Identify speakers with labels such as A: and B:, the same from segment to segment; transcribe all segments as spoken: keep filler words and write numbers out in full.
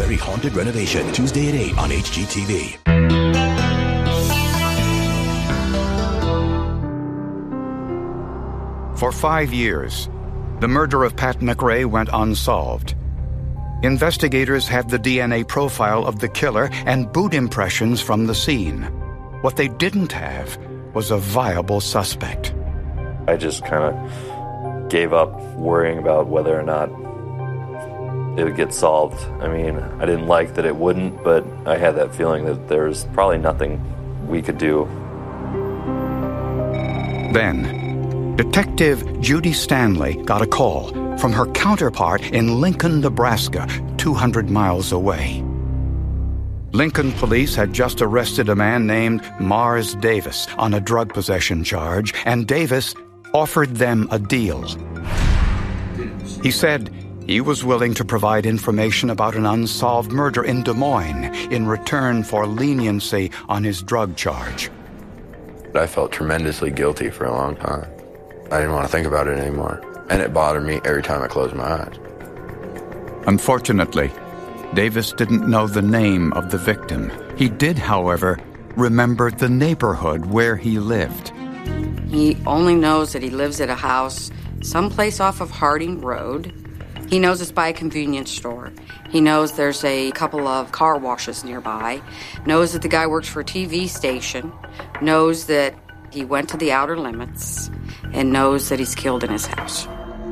A: Very Haunted Renovation, Tuesday at eight on H G T V.
B: For five years, the murder of Pat McRae went unsolved. Investigators had the D N A profile of the killer and boot impressions from the scene. What they didn't have was a viable suspect.
C: I just kind of gave up worrying about whether or not it would get solved. I mean, I didn't like that it wouldn't, but I had that feeling that there's probably nothing we could do.
B: Then, Detective Judy Stanley got a call from her counterpart in Lincoln, Nebraska, two hundred miles away. Lincoln police had just arrested a man named Mars Davis on a drug possession charge, and Davis offered them a deal. He said he was willing to provide information about an unsolved murder in Des Moines in return for leniency on his drug charge.
D: I felt tremendously guilty for a long time. I didn't want to think about it anymore, and it bothered me every time I closed my eyes.
B: Unfortunately, Davis didn't know the name of the victim. He did, however, remember the neighborhood where he lived.
E: He only knows that he lives at a house someplace off of Harding Road. He knows it's by a convenience store. He knows there's a couple of car washes nearby, knows that the guy works for a T V station, knows that he went to the Outer Limits, and knows that he's killed in his house.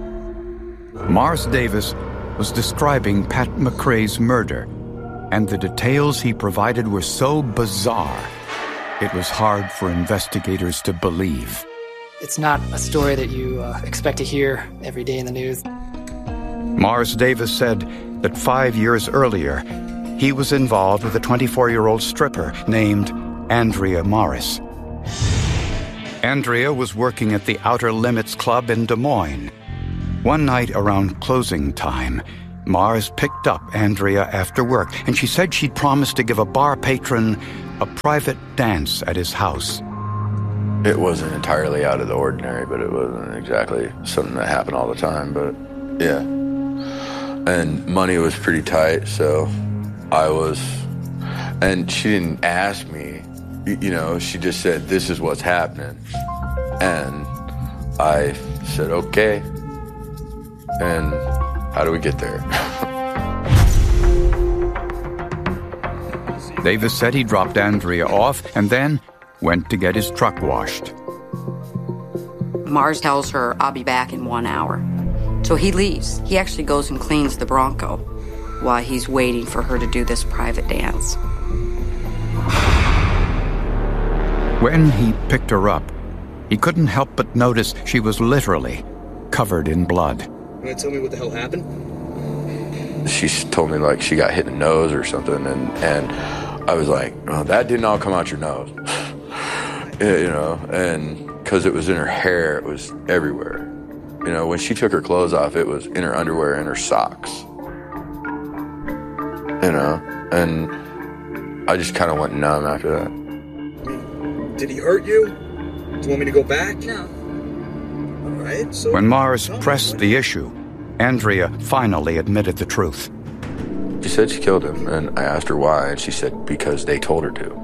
B: Mars Davis was describing Pat McRae's murder, and the details he provided were so bizarre, it was hard for investigators to believe.
F: It's not a story that you uh, expect to hear every day in the news.
B: Mars Davis said that five years earlier, he was involved with a twenty-four-year-old stripper named Andrea Morris. Andrea was working at the Outer Limits Club in Des Moines. One night around closing time, Mars picked up Andrea after work, and she said she'd promised to give a bar patron a private dance at his house.
D: It wasn't entirely out of the ordinary, but it wasn't exactly something that happened all the time, but yeah. And money was pretty tight, so I was... And she didn't ask me, you know, she just said, this is what's happening. And I said, okay. And how do we get there?
B: Davis said he dropped Andrea off and then went to get his truck washed.
E: Mars tells her, I'll be back in one hour. So he leaves. He actually goes and cleans the Bronco while he's waiting for her to do this private dance.
B: When he picked her up, he couldn't help but notice she was literally covered in blood.
G: You want to tell me what the hell happened?
D: She told me, like, she got hit in the nose or something, and, and I was like, oh, that didn't all come out your nose. You know, and because it was in her hair, it was everywhere. You know, when she took her clothes off, it was in her underwear and her socks. You know, and I just kind of went numb after that.
G: Did he hurt you? Do you want me to go back?
E: No.
G: All right, so...
B: When Mars pressed the issue, Andrea finally admitted the truth.
D: She said she killed him, and I asked her why, and she said because they told her to.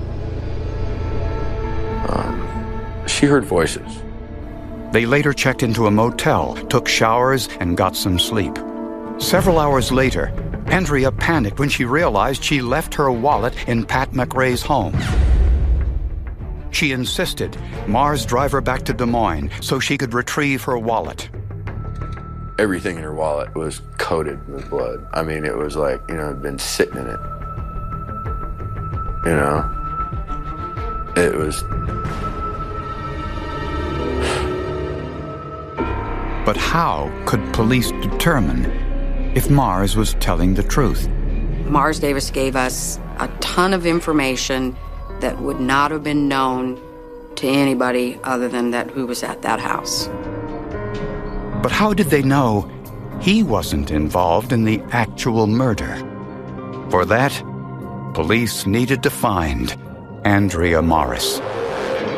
D: Um, she heard voices.
B: They later checked into a motel, took showers, and got some sleep. Several hours later, Andrea panicked when she realized she left her wallet in Pat McRae's home. She insisted Mars drive her back to Des Moines so she could retrieve her wallet.
D: Everything in her wallet was coated with blood. I mean, it was like, you know, it'd been sitting in it. You know? It was...
B: But how could police determine if Mars was telling the truth?
E: Mars Davis gave us a ton of information that would not have been known to anybody other than that who was at that house.
B: But how did they know he wasn't involved in the actual murder? For that, police needed to find Andrea Morris.